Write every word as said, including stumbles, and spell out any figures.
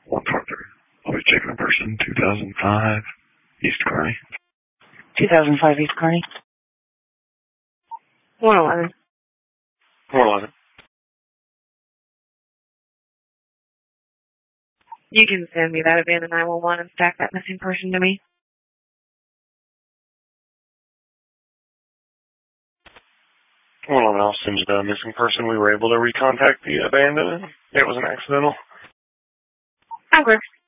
one four three. I'll be checking a person, two thousand five, East Kearney. two thousand five East Kearney. one eleven. one eleven. You can send me that abandoned nine one one and stack that missing person to me. one eleven, I'll send you the missing person. We were able to recontact the abandoned. It was an accidental. That works.